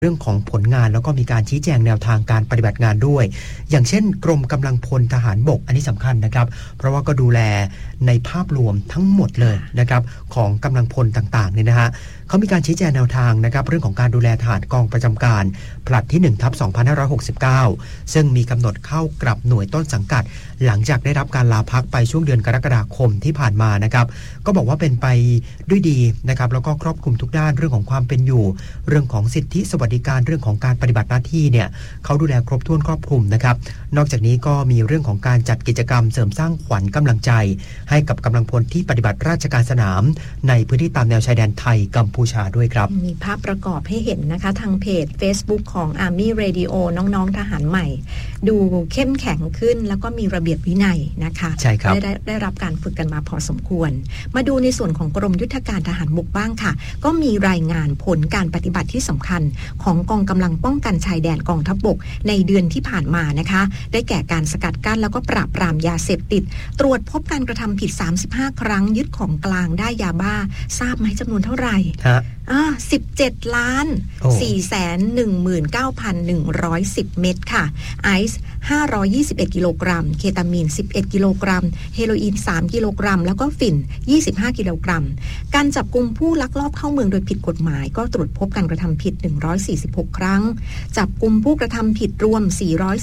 เรื่องของผลงานแล้วก็มีการชี้แจงแนวทางการปฏิบัติงานด้วยอย่างเช่นกรมกำลังพลทหารบกอันนี้สำคัญนะครับเพราะว่าก็ดูแลในภาพรวมทั้งหมดเลยนะครับของกำลังพลต่างๆเนี่ยนะฮะเขามีการชี้แจงแนวทางนะครับเรื่องของการดูแลทหารกองประจำการผลัดที่ 1/2569 ซึ่งมีกำหนดเข้ากลับหน่วยต้นสังกัดหลังจากได้รับการลาพักไปช่วงเดือนกรกฎาคมที่ผ่านมานะครับก็บอกว่าเป็นไปด้วยดีนะครับแล้วก็ครอบคลุมทุกด้านเรื่องของความเป็นอยู่เรื่องของสิทธิสวัสดิการเรื่องของการปฏิบัติหน้าที่เนี่ยเขาดูแลครบถ้วนครอบคลุมนะครับนอกจากนี้ก็มีเรื่องของการจัดกิจกรรมเสริมสร้างขวัญกำลังใจให้กับกำลังพลที่ปฏิบัติราชการสนามในพื้นที่ตามแนวชายแดนไทยกัมพูชาด้วยครับมีภาพประกอบให้เห็นนะคะทางเพจ Facebook ของ Army Radio น้องๆทหารใหม่ดูเข้มแข็งขึ้นแล้วก็มีระเบียบวินัยนะคะใช่ครับได้รับการฝึกกันมาพอสมควรมาดูในส่วนของกรมยุทธการทหารบกบ้างค่ะก็มีรายงานผลการปฏิบัติที่สำคัญของกองกำลังป้องกันชายแดนกองทัพบกในเดือนที่ผ่านมานะคะได้แก่การสกัดกั้นแล้วก็ปราบปรามยาเสพติดตรวจพบการกระทำผิด35ครั้งยึดของกลางได้ยาบ้าทราบไหมจำนวนเท่าไหร่17,419,110 เม็ดค่ะไอซ์521กิโลกรัมเคตามีน11กิโลกรัมเฮโรอีน3กิโลกรัมแล้วก็ฝิ่น25กิโลกรัมการจับกุมผู้ลักลอบเข้าเมืองโดยผิดกฎหมายก็ตรวจพบการกระทำผิด146ครั้งจับกุมผู้กระทำผิดรวม